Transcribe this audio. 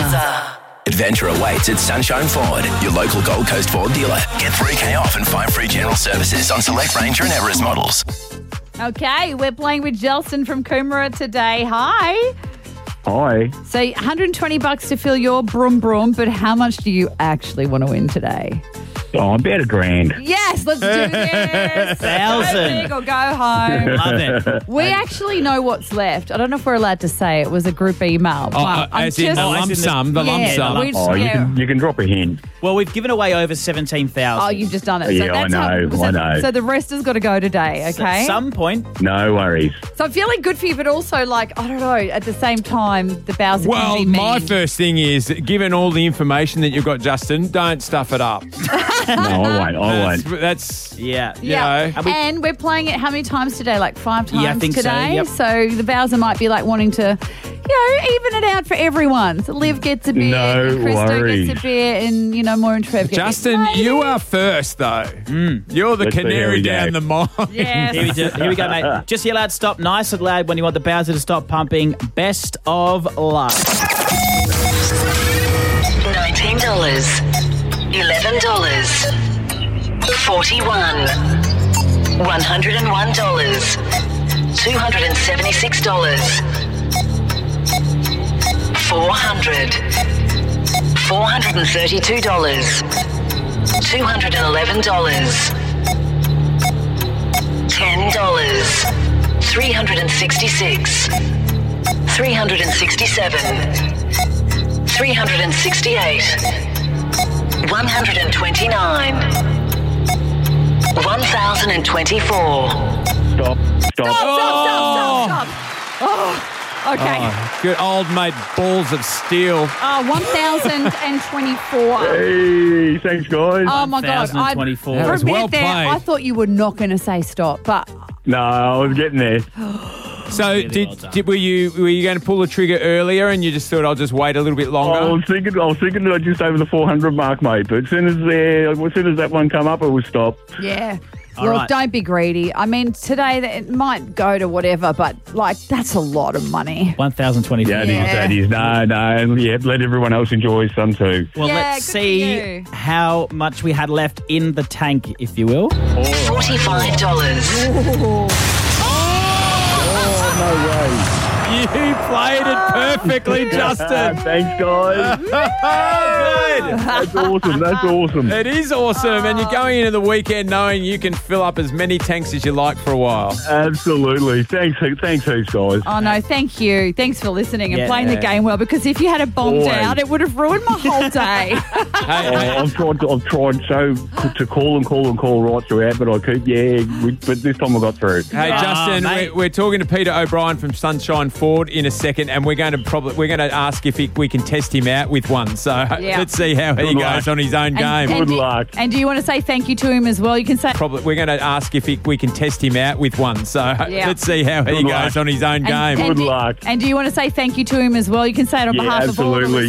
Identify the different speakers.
Speaker 1: Adventure awaits at Sunshine Ford, your local Gold Coast Ford dealer. Get $3,000 off and 5 free general services on select Ranger and Everest models.
Speaker 2: Okay, we're playing with Jelson from Coomera today. Hi.
Speaker 3: Hi.
Speaker 2: So $120 to fill your broom, but how much do you actually want to win today?
Speaker 3: Oh, about $1,000.
Speaker 2: Yes, let's do this.
Speaker 4: 1,000.
Speaker 2: Go big or go home.
Speaker 4: Love it.
Speaker 2: We actually know what's left. I don't know if we're allowed to say it was a group email.
Speaker 5: As in the lump sum, the lump sum.
Speaker 2: we just-
Speaker 3: Oh, you can drop a hint.
Speaker 4: Well, we've given away over 17,000.
Speaker 2: Oh, you've just done it.
Speaker 3: Yeah, I know.
Speaker 2: So the rest has got to go today, okay?
Speaker 4: At some point.
Speaker 3: No worries.
Speaker 2: So I'm feeling good for you, but also, like, I don't know, at the same time, the bowels are
Speaker 5: Well,
Speaker 2: can be mean.
Speaker 5: my first thing is, given all the information that you've got, Justin, don't stuff it up.
Speaker 3: No, I won't.
Speaker 5: That's
Speaker 4: Yeah.
Speaker 2: Yeah,
Speaker 5: know.
Speaker 2: and we're playing it how many times today? Like 5 times
Speaker 4: Yeah, I think so,
Speaker 2: today.
Speaker 4: yep.
Speaker 2: So the Bowser might be like wanting to, even it out for everyone. So Liv gets a beer,
Speaker 3: No
Speaker 2: and Christo
Speaker 3: worries.
Speaker 2: gets a beer, and More and Trev get
Speaker 5: Justin, you are first, though. You're the
Speaker 3: Let's see how
Speaker 5: canary
Speaker 3: we go.
Speaker 5: down the mine.
Speaker 2: Yes.
Speaker 4: Here we go, mate. Just yell out stop nice and loud when you want the Bowser to stop pumping. Best of luck.
Speaker 6: $19, $11, 41, $101, $276, 400, $432, $211, $10, 366, 367, 368, 129, 1,024.
Speaker 3: Stop.
Speaker 2: Stop. Oh, okay.
Speaker 5: Good old mate, balls of steel.
Speaker 2: 1,024.
Speaker 3: Hey, thanks, guys.
Speaker 2: Oh, my God.
Speaker 4: 1,024.
Speaker 5: That
Speaker 2: For a
Speaker 5: was
Speaker 2: minute
Speaker 5: well
Speaker 2: there,
Speaker 5: played.
Speaker 2: I thought you were not going to say stop, but
Speaker 3: No, I was getting there.
Speaker 5: So,
Speaker 4: Really well done.
Speaker 5: were you going to pull the trigger earlier, and you just thought I'll just wait a little bit
Speaker 3: I
Speaker 5: longer?
Speaker 3: was thinking just over the 400 mark, mate. But as soon as that one come up, it was stop.
Speaker 2: yeah.
Speaker 4: All
Speaker 2: Look,
Speaker 4: right.
Speaker 2: don't be greedy. I mean, today it might go to whatever, but that's a lot of money.
Speaker 4: 1,024.
Speaker 3: Yeah,
Speaker 2: Yeah.
Speaker 3: that is. No. Yeah, let everyone else enjoy some too.
Speaker 4: Well,
Speaker 2: Yeah,
Speaker 4: let's
Speaker 2: good for
Speaker 4: see
Speaker 2: you.
Speaker 4: how much we had left in the tank, if you will.
Speaker 6: $45,
Speaker 3: No way.
Speaker 5: You played it perfectly, Justin.
Speaker 3: Thanks, guys.
Speaker 5: Good.
Speaker 3: That's awesome.
Speaker 5: It is awesome, and you're going into the weekend knowing you can fill up as many tanks as you like for a while.
Speaker 3: Absolutely. Thanks heaps, guys.
Speaker 2: Oh, no, thank you. Thanks for listening and
Speaker 4: Yeah.
Speaker 2: playing the game well, because if you had it bombed
Speaker 3: Always.
Speaker 2: out, it would have ruined my whole day.
Speaker 3: I've tried so to call right throughout, but but this time I got through.
Speaker 5: Hey, Justin,
Speaker 4: mate.
Speaker 5: we're talking to Peter O'Brien from Sunshine Ford in a second, and we're going to ask if we can test him out with one. So let's see how he
Speaker 3: Good
Speaker 5: goes
Speaker 3: luck.
Speaker 5: on his own game.
Speaker 3: Good luck.
Speaker 2: And do you want to say thank you to him as well? You can say...
Speaker 5: We're going to ask if we can test him out with one. So let's see how he
Speaker 3: Good
Speaker 5: goes
Speaker 3: luck.
Speaker 5: on his own game.
Speaker 3: Good luck.
Speaker 2: And do you want to say thank you to him as well? You can say it on
Speaker 3: Yeah,
Speaker 2: behalf of all of
Speaker 3: absolutely.
Speaker 2: us.